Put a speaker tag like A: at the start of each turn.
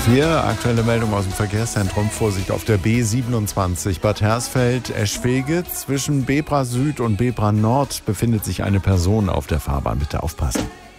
A: 4, aktuelle Meldung aus dem Verkehrszentrum. Vorsicht auf der B27 Bad Hersfeld-Eschwege. Zwischen Bebra Süd und Bebra Nord befindet sich eine Person auf der Fahrbahn. Bitte aufpassen.